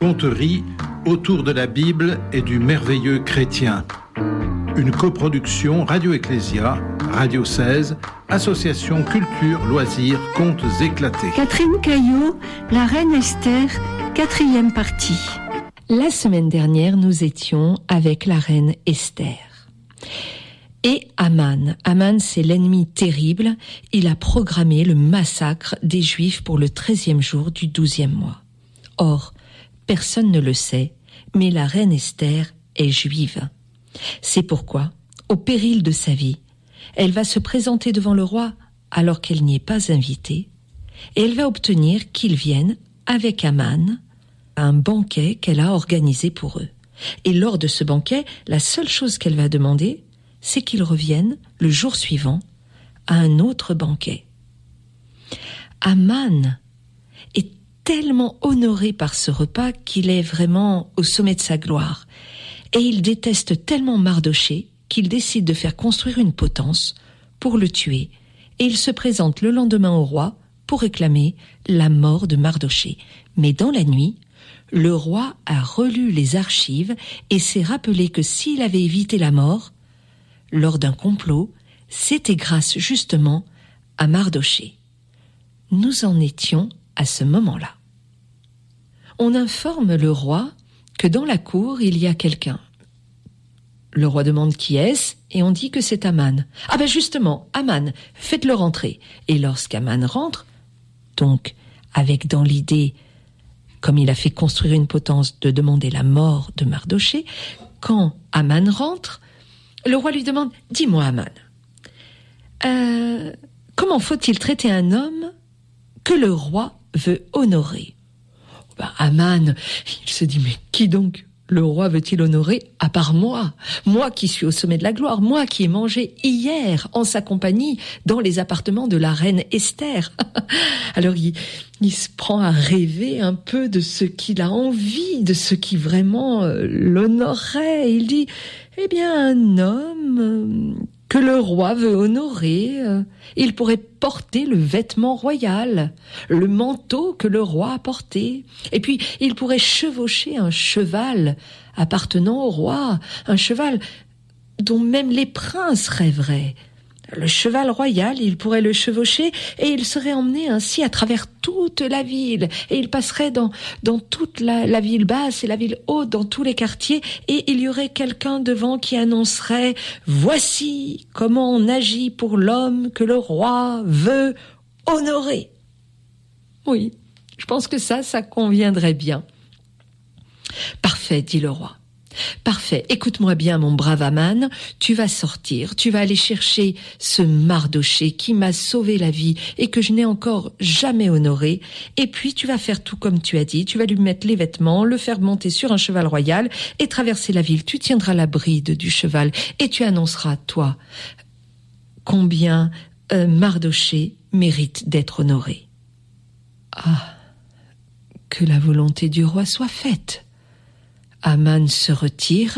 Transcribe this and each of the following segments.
conteries autour de la Bible et du merveilleux chrétien. Une coproduction Radio Ecclésia, Radio 16, Association Culture, Loisirs, Contes éclatés. Catherine Caillot, La Reine Esther, 4e partie. La semaine dernière, nous étions avec la Reine Esther. Et Aman. Aman, c'est l'ennemi terrible. Il a programmé le massacre des Juifs pour le 13e jour du 12e mois. Or, personne ne le sait, mais la reine Esther est juive. C'est pourquoi, au péril de sa vie, elle va se présenter devant le roi alors qu'elle n'y est pas invitée, et elle va obtenir qu'il vienne avec Aman à un banquet qu'elle a organisé pour eux. Et lors de ce banquet, la seule chose qu'elle va demander, c'est qu'ils reviennent le jour suivant à un autre banquet. Aman est tellement honoré par ce repas qu'il est vraiment au sommet de sa gloire. Et il déteste tellement Mardochée qu'il décide de faire construire une potence pour le tuer. Et il se présente le lendemain au roi pour réclamer la mort de Mardochée. Mais dans la nuit, le roi a relu les archives et s'est rappelé que s'il avait évité la mort, lors d'un complot, c'était grâce justement à Mardochée. Nous en étions à ce moment-là. On informe le roi que dans la cour, il y a quelqu'un. Le roi demande qui est-ce et on dit que c'est Aman. Ah ben justement, Aman, faites-le rentrer. Et lorsqu'Aman rentre, donc avec dans l'idée, comme il a fait construire une potence, de demander la mort de Mardochée, quand Aman rentre, le roi lui demande « Dis-moi, Aman, comment faut-il traiter un homme que le roi veut honorer ?» Aman, il se dit « Mais qui donc le roi veut-il honorer à part moi ? Moi qui suis au sommet de la gloire, moi qui ai mangé hier en sa compagnie dans les appartements de la reine Esther. » Alors il se prend à rêver un peu de ce qu'il a envie, de ce qui vraiment l'honorerait. Il dit « Eh bien, un homme que le roi veut honorer, il pourrait porter le vêtement royal, le manteau que le roi a porté. Et puis, il pourrait chevaucher un cheval appartenant au roi, un cheval dont même les princes rêveraient. Le cheval royal, il pourrait le chevaucher et il serait emmené ainsi à travers toute la ville. Et il passerait dans toute la ville basse et la ville haute, dans tous les quartiers. Et il y aurait quelqu'un devant qui annoncerait « Voici comment on agit pour l'homme que le roi veut honorer. » Oui, je pense que ça conviendrait bien. « Parfait, dit le roi. Parfait, écoute-moi bien mon brave Aman, tu vas sortir, tu vas aller chercher ce Mardochée qui m'a sauvé la vie et que je n'ai encore jamais honoré, et puis tu vas faire tout comme tu as dit, tu vas lui mettre les vêtements, le faire monter sur un cheval royal et traverser la ville, tu tiendras la bride du cheval et tu annonceras, toi, combien Mardochée mérite d'être honoré. Ah, que la volonté du roi soit faite. Aman se retire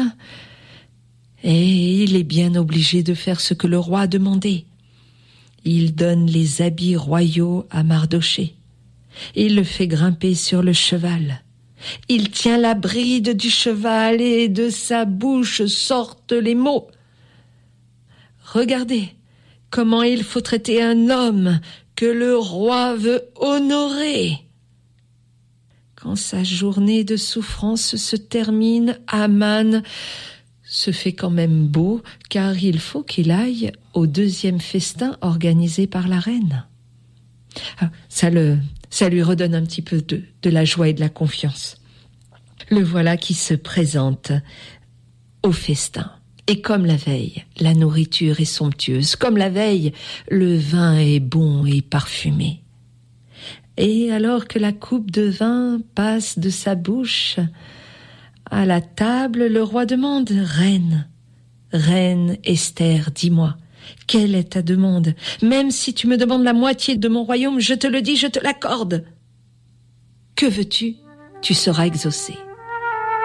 et il est bien obligé de faire ce que le roi a demandé. Il donne les habits royaux à Mardochée. Il le fait grimper sur le cheval. Il tient la bride du cheval et de sa bouche sortent les mots. Regardez comment il faut traiter un homme que le roi veut honorer. Quand sa journée de souffrance se termine, Aman se fait quand même beau, car il faut qu'il aille au 2e festin organisé par la reine. Ça lui redonne un petit peu de la joie et de la confiance. Le voilà qui se présente au festin. Et comme la veille, la nourriture est somptueuse. Comme la veille, le vin est bon et parfumé. Et alors que la coupe de vin passe de sa bouche, à la table, le roi demande « Reine Esther, dis-moi, quelle est ta demande ? Même si tu me demandes la moitié de mon royaume, je te le dis, je te l'accorde. Que veux-tu ? Tu seras exaucé. »